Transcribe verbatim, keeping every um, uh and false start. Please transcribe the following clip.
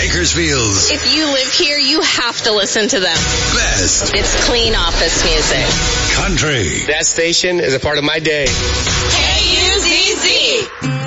Bakersfield's If you live here, you have to listen to them. best It's clean office music. country. That station is a part of my day. K U Z Z.